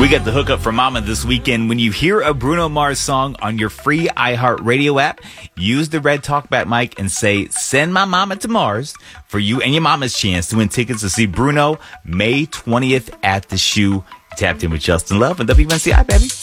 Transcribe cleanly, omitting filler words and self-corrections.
We got the hookup for Mama this weekend. When you hear a Bruno Mars song on your free iHeartRadio app, use the red talkback mic and say, "Send my mama to Mars," for you and your mama's chance to win tickets to see Bruno May 20th at the Shoe. Tapped in with Justin Love and WNCI, baby.